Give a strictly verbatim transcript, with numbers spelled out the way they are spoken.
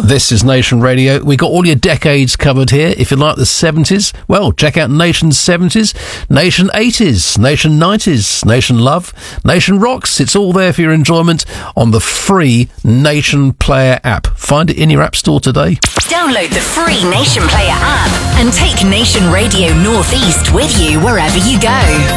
This is Nation Radio. We got all your decades covered here. If you like the seventies, well, check out Nation seventies, Nation eighties, Nation nineties, Nation Love, Nation Rocks. It's all there for your enjoyment on the free Nation Player app. Find it in your app store today. Download the free Nation Player app and take Nation Radio Northeast with you wherever you go.